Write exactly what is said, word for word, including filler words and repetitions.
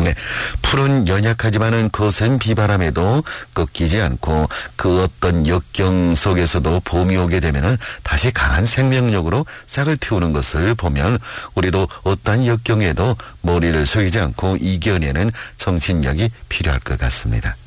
때문에 풀은 연약하지만은 거센 비바람에도 꺾이지 않고 그 어떤 역경 속에서도 봄이 오게 되면은 다시 강한 생명력으로 싹을 틔우는 것을 보면 우리도 어떠한 역경에도 머리를 숙이지 않고 이겨내는 정신력이 필요할 것 같습니다.